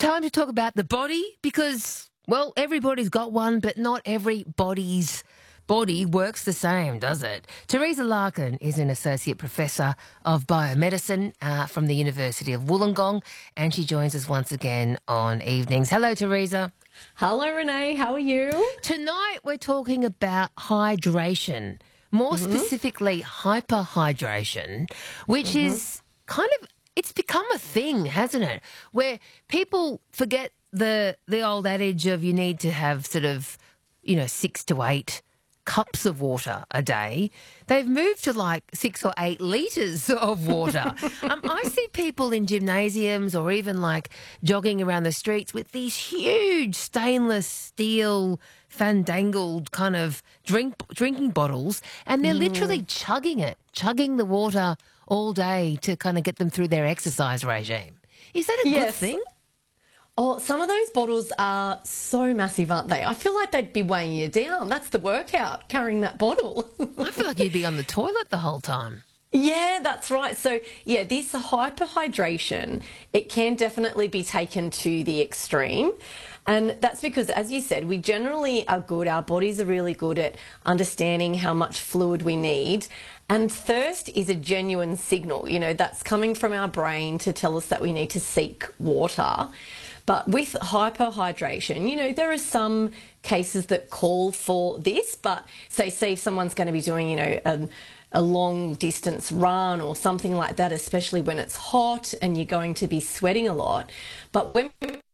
Time to talk about the body because, well, everybody's got one, but not everybody's body works the same, does it? Teresa Larkin is an Associate Professor of Biomedicine from the University of Wollongong, and she joins us once again on evenings. Hello, Teresa. Hello, Renee. How are you? Tonight we're talking about hydration, more specifically hyperhydration, which is kind of, it's become a thing, hasn't it? Where people forget the old adage of you need to have sort of, 6 to 8 cups of water a day. They've moved to like 6 or 8 litres of water. I see people in gymnasiums or even like jogging around the streets with these huge stainless steel fandangled kind of drinking bottles, and they're literally chugging the water all day to kind of get them through their exercise regime. Is that a good thing? Oh, some of those bottles are so massive, aren't they? I feel like they'd be weighing you down. That's the workout, carrying that bottle. I feel like you'd be on the toilet the whole time. Yeah, that's right. So, this hyperhydration, it can definitely be taken to the extreme. And that's because, as you said, we generally are good, our bodies are really good at understanding how much fluid we need. And thirst is a genuine signal, that's coming from our brain to tell us that we need to seek water. But with hyperhydration, there are some cases that call for this, but say if someone's going to be doing, a long distance run or something like that, especially when it's hot and you're going to be sweating a lot. But when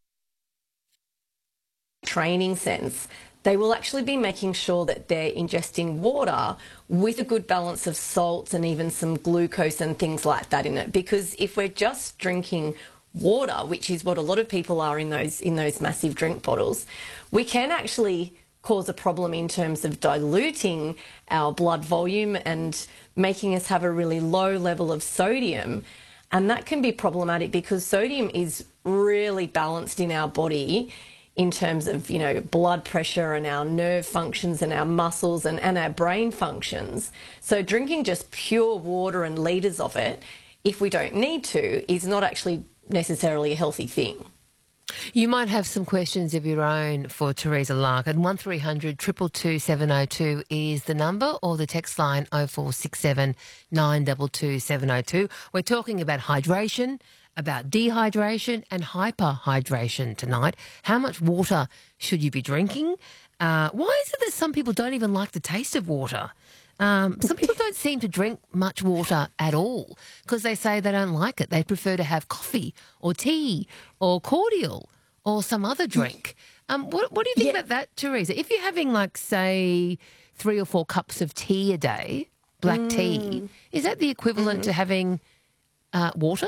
training sense, they will actually be making sure that they're ingesting water with a good balance of salts and even some glucose and things like that in it. Because if we're just drinking water, which is what a lot of people are in those massive drink bottles, we can actually cause a problem in terms of diluting our blood volume and making us have a really low level of sodium. And that can be problematic because sodium is really balanced in our body in terms of, blood pressure and our nerve functions and our muscles and our brain functions. So drinking just pure water and litres of it, if we don't need to, is not actually necessarily a healthy thing. You might have some questions of your own for Teresa Larkin. 1300 222 702 is the number, or the text line 0467 922 702. We're talking about hydration, about dehydration and hyperhydration tonight. How much water should you be drinking? Why is it that some people don't even like the taste of water? Some people don't seem to drink much water at all because they say they don't like it. They prefer to have coffee or tea or cordial or some other drink. What do you think about that, Teresa? If you're having, like, say, 3 or 4 cups of tea a day, black tea, is that the equivalent to having water?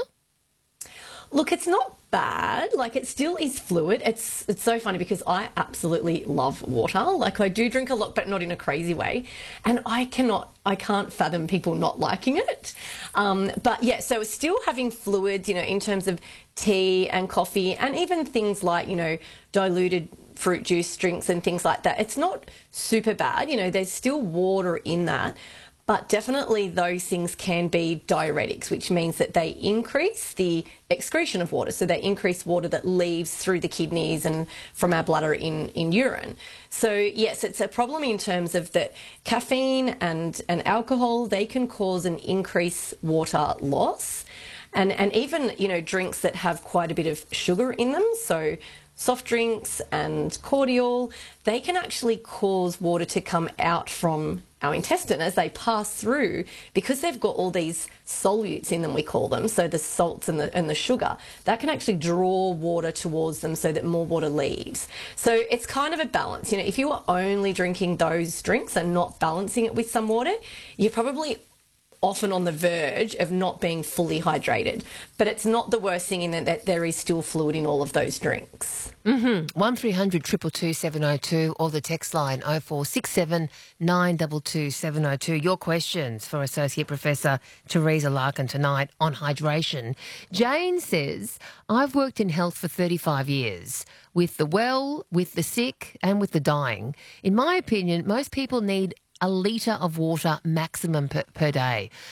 Look, it's not bad. Like, it still is fluid. It's so funny because I absolutely love water. Like, I do drink a lot, but not in a crazy way. And I can't fathom people not liking it. But yeah, so it's still having fluids, in terms of tea and coffee and even things like, diluted fruit juice drinks and things like that. It's not super bad. There's still water in that. But definitely those things can be diuretics, which means that they increase the excretion of water. So they increase water that leaves through the kidneys and from our bladder in urine. So yes, it's a problem in terms of that caffeine and alcohol, they can cause an increased water loss. And even, drinks that have quite a bit of sugar in them, so soft drinks and cordial, they can actually cause water to come out from our intestine as they pass through because they've got all these solutes in them, we call them, so the salts and the sugar, that can actually draw water towards them so that more water leaves. So it's kind of a balance. If you are only drinking those drinks and not balancing it with some water, you're probably often on the verge of not being fully hydrated. But it's not the worst thing in that there is still fluid in all of those drinks. 1300 222 702 or the text line 0467 922 702. Your questions for Associate Professor Teresa Larkin tonight on hydration. Jane says, I've worked in health for 35 years with the well, with the sick and with the dying. In my opinion, most people need a litre of water maximum per day.